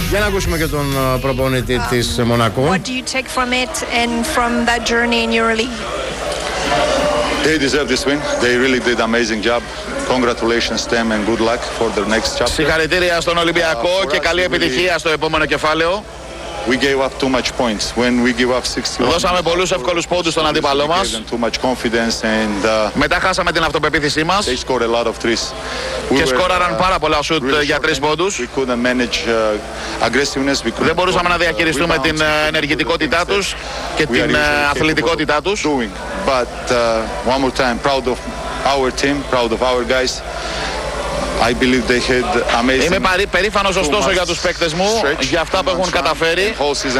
Για να ακούσουμε και τον προπονητή της Μονακό. What do you take from it and from that journey in EuroLeague? They deserve this win. They really did amazing job. Congratulations to them and good luck for their next chapter. Συγχαρητήρια στον Ολυμπιακό και καλή επιτυχία στο επόμενο κεφάλαιο. We gave up too much points. When we give up 61, δώσαμε πολλούς εύκολους πόντους στον αντίπαλό μας. too much confidence and μετά χάσαμε την αυτοπεποίθησή μας they scored a lot of threes. και σκόραραν πάρα πολλά σουτ για 3 πόντους. We couldn't manage aggressiveness. Δεν μπορούσαμε να διαχειριστούμε την ενεργητικότητά τους και την αθλητικότητά τους. But one more time, proud of our team, proud of our guys. I believe they had amazing. Είμαι περήφανος ωστόσο για τους παίκτες μου, για αυτά που έχουν καταφέρει.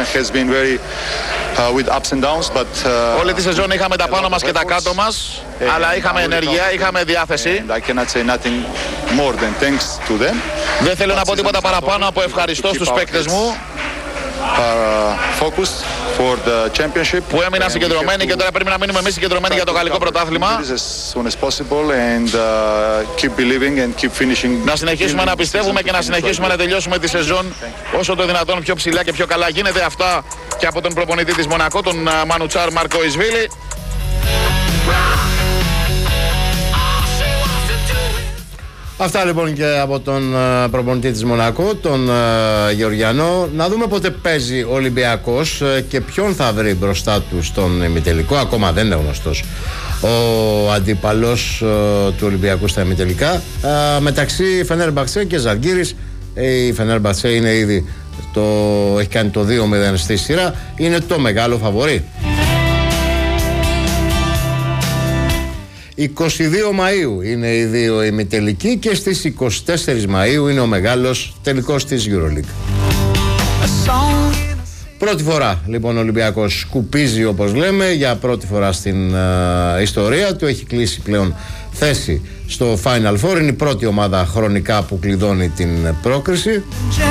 Όλη τη σεζόν είχαμε τα πάνω μας και τα κάτω μας, αλλά είχαμε ενέργεια, είχαμε διάθεση. Δεν θέλω να πω τίποτα παραπάνω από ευχαριστώ στους παίκτες μου που έμειναν συγκεντρωμένοι και τώρα πρέπει να μείνουμε εμείς συγκεντρωμένοι για το γαλλικό πρωτάθλημα. Να συνεχίσουμε να πιστεύουμε και να συνεχίσουμε να τελειώσουμε τη σεζόν όσο το δυνατόν πιο ψηλά και πιο καλά γίνεται. Αυτά και από τον προπονητή της Μονακό, τον Μανουτσάρ Μάρκο Ισβίλη. Αυτά λοιπόν και από τον προπονητή της Μονακό, τον Γεωργιανό. Να δούμε πότε παίζει ο Ολυμπιακός και ποιον θα βρει μπροστά του στον ημιτελικό. Ακόμα δεν είναι γνωστός ο αντίπαλος του Ολυμπιακού στα ημιτελικά. Μεταξύ Φενέρμπαξε και Ζαλγκίρις. Η Φενέρμπαξε είναι ήδη έχει κάνει το 2-0 στη σειρά. Είναι το μεγάλο φαβορί. 22 Μαΐου είναι οι δύο ημιτελικοί και στις 24 Μαΐου είναι ο μεγάλος τελικός της EuroLeague. Πρώτη φορά λοιπόν ο Ολυμπιακός σκουπίζει, όπως λέμε, για πρώτη φορά στην ιστορία του. Έχει κλείσει πλέον θέση στο Final Four. Είναι η πρώτη ομάδα χρονικά που κλειδώνει την πρόκριση.